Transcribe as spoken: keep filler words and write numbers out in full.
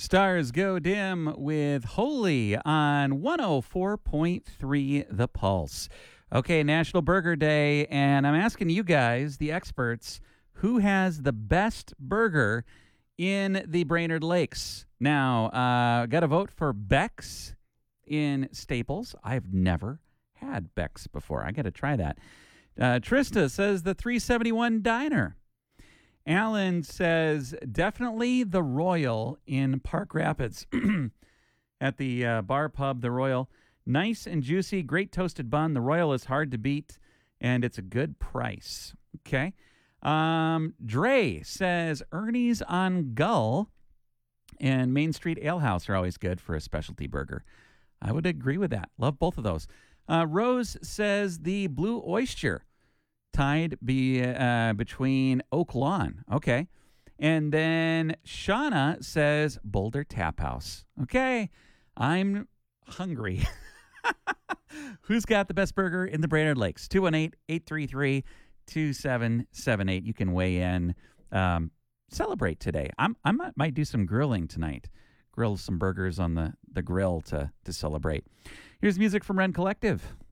Stars go dim with Holy on one oh four point three The Pulse. Okay, National Burger Day, and I'm asking you guys, the experts, who has the best burger in the Brainerd Lakes? Now, uh, got to vote for Beck's in Staples. I've never had Beck's before. I got to try that. Uh, Trista says the three seventy-one Diner. Alan says definitely the Royal in Park Rapids at the uh, bar pub, the Royal. Nice and juicy, great toasted bun. The Royal is hard to beat, and it's a good price. Okay. Um, Dre says Ernie's on Gull and Main Street Ale House are always good for a specialty burger. I would agree with that. Love both of those. Uh, Rose says the Blue Oyster. Tied be, uh, between Oak Lawn. Okay. And then Shauna says Boulder Tap House. Okay. I'm hungry. Who's got the best burger in the Brainerd Lakes? two one eight, eight three three, two seven seven eight. You can weigh in. Um, celebrate today. I'm, I might, might do some grilling tonight. Grill some burgers on the, the grill to, to celebrate. Here's music from Ren Collective.